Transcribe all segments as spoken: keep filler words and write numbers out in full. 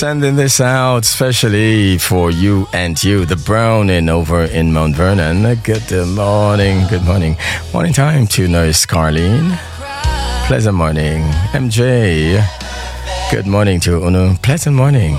Sending this out especially for you and you, the Browning over in Mount Vernon. Good morning, good morning. Morning time to Nurse Carlene. Pleasant morning. M J, good morning to Unu. Pleasant morning.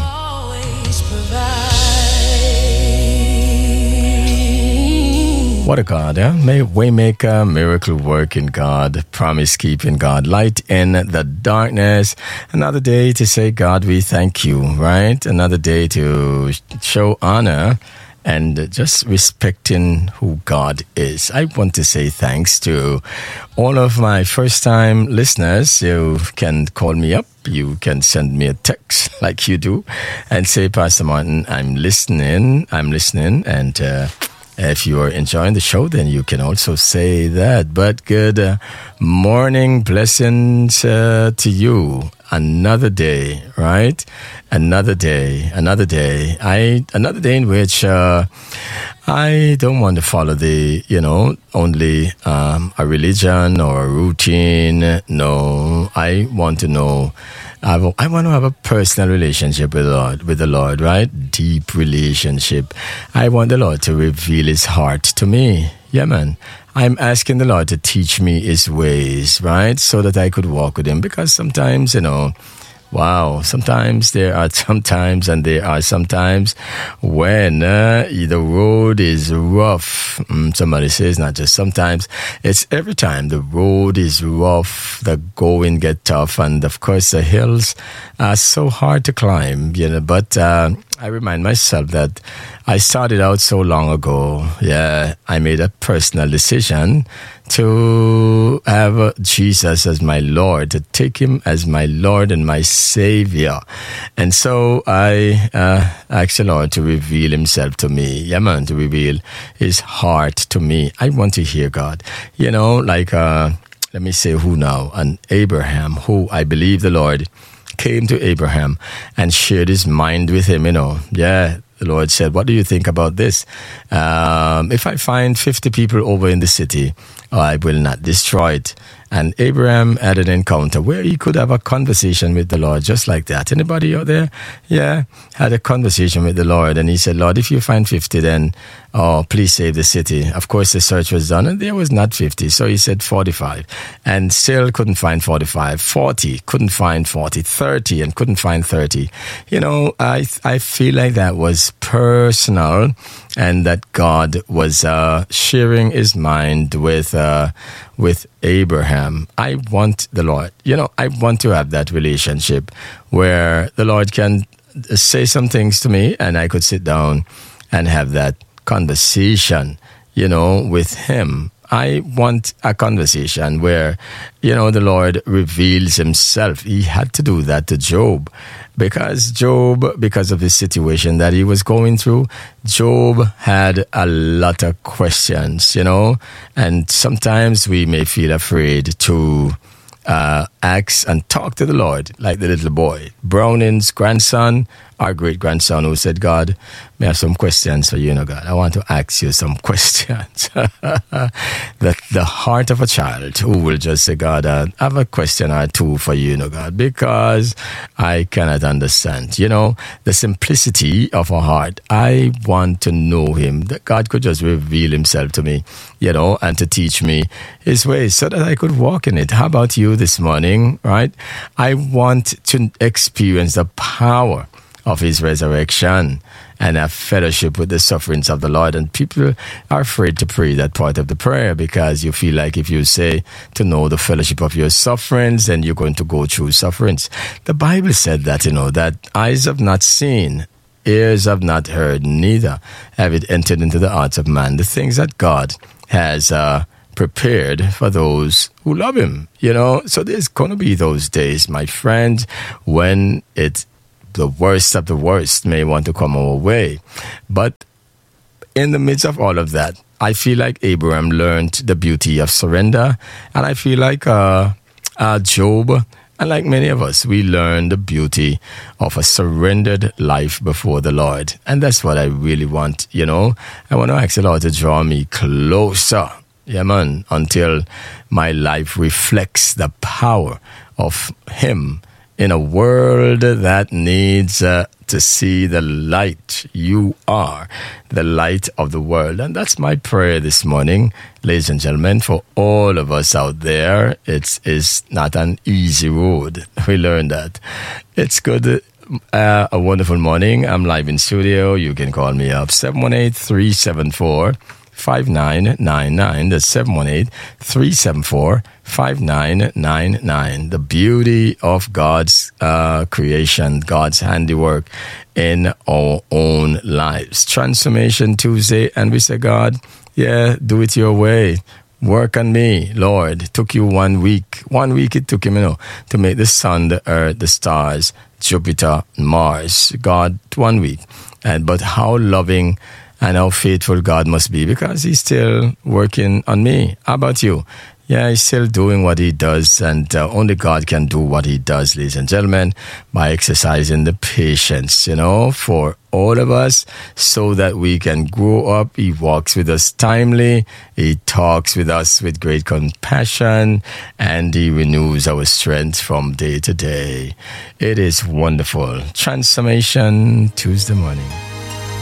What a God, eh? Waymaker, miracle working God, promise keeping God, light in the darkness. Another day to say, God, we thank you, right? Another day to show honor and just respecting who God is. I want to say thanks to all of my first-time listeners. You can call me up. You can send me a text like you do and say, Pastor Martin, I'm listening. I'm listening. And uh, if you are enjoying the show, then you can also say that. But good uh, morning, blessings uh, to you. Another day, right? Another day, another day. I another day in which uh, I don't want to follow the, you know, only um, a religion or a routine. No, I want to know. I want to have a personal relationship with the Lord, with the Lord, right? Deep relationship. I want the Lord to reveal His heart to me. Yeah, man. I'm asking the Lord to teach me His ways, right? So that I could walk with Him. Because sometimes, you know, wow, sometimes there are sometimes and there are sometimes when uh, the road is rough. Mm, somebody says not just sometimes, it's every time the road is rough, the going get tough, and of course the hills are so hard to climb, you know, but uh, I remind myself that I started out so long ago. Yeah, I made a personal decision to have Jesus as my Lord, to take Him as my Lord and my Savior. And so I uh, asked the Lord to reveal Himself to me. Yeah, man, to reveal His heart to me. I want to hear God. You know, like, uh, let me say who now? And Abraham, who I believe the Lord came to Abraham and shared His mind with him, you know. Yeah. The Lord said, what do you think about this? Um, if I find fifty people over in the city, I will not destroy it. And Abraham had an encounter where he could have a conversation with the Lord just like that. Anybody out there? Yeah, had a conversation with the Lord. And he said, Lord, if you find fifty, then oh, please save the city. Of course, the search was done and there was not fifty. So he said forty-five and still couldn't find forty-five. forty, couldn't find forty. thirty and couldn't find thirty. You know, I I feel like that was personal and that God was uh, sharing His mind with uh, with Abraham. I want the Lord, you know, I want to have that relationship where the Lord can say some things to me and I could sit down and have that conversation, you know, with Him. I want a conversation where, you know, the Lord reveals Himself. He had to do that to Job because Job, because of the situation that he was going through, Job had a lot of questions, you know, and sometimes we may feel afraid to uh, ask and talk to the Lord like the little boy. Browning's grandson, our great-grandson, who said, God, may I have some questions for you, you know, God. I want to ask you some questions. the, the heart of a child who will just say, God, uh, I have a question or two for you, you know, God, because I cannot understand. You know, the simplicity of a heart. I want to know Him. That God could just reveal Himself to me, you know, and to teach me His ways so that I could walk in it. How about you this morning, right? I want to experience the power of His resurrection and have fellowship with the sufferings of the Lord. And people are afraid to pray that part of the prayer because you feel like if you say to know the fellowship of your sufferings, then you're going to go through sufferings. The Bible said that, you know, that eyes have not seen, ears have not heard, neither have it entered into the hearts of man, the things that God has uh, prepared for those who love Him, you know. So there's going to be those days, my friend, when it's the worst of the worst may want to come our way. But in the midst of all of that, I feel like Abraham learned the beauty of surrender. And I feel like uh, uh, Job, and like many of us, we learn the beauty of a surrendered life before the Lord. And that's what I really want, you know. I want to ask the Lord to draw me closer, yeah, man, until my life reflects the power of Him in a world that needs uh, to see the light. You are the light of the world. And that's my prayer this morning, ladies and gentlemen, for all of us out there. It's, it's not an easy road. We learned that. It's good. Uh, a wonderful morning. I'm live in studio. You can call me up seven one eight, three seven four, five nine nine nine. That's seven one eight, three seven four, five nine nine nine. The beauty of God's uh, creation, God's handiwork in our own lives. Transformation Tuesday, and we say, God, yeah, do it your way. Work on me, Lord. It took you one week. One week it took him, you know, to make the sun, the earth, the stars, Jupiter, Mars. God, one week. And but how loving and how faithful God must be, because he's still working on me. How about you? Yeah, he's still doing what he does, and uh, only God can do what he does, ladies and gentlemen, by exercising the patience, you know, for all of us, so that we can grow up. He walks with us timely, he talks with us with great compassion, and he renews our strength from day to day. It is wonderful. Transformation Tuesday morning.